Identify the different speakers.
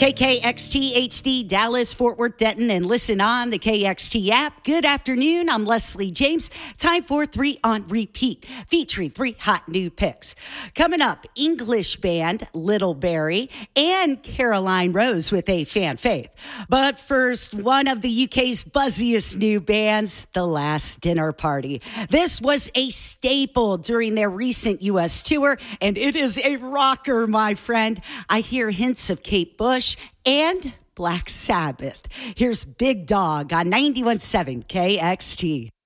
Speaker 1: KKXT HD, Dallas, Fort Worth, Denton, and listen on the KXT app. Good afternoon. I'm Leslie James. Time for 3 on Repeat, featuring 3 hot new picks. Coming up, English band Littleberry and Caroline Rose with a fan faith. But first, one of the UK's buzziest new bands, The Last Dinner Party. This was a staple during their recent U.S. tour, and it is a rocker, my friend. I hear hints of Kate Bush and Black Sabbath. Here's Big Dog on 91.7 KXT.